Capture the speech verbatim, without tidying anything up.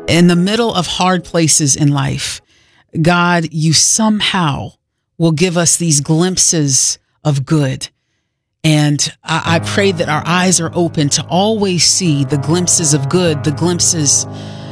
In the middle of hard places in life, God, you somehow will give us these glimpses of good. And I, I pray that our eyes are open to always see the glimpses of good, the glimpses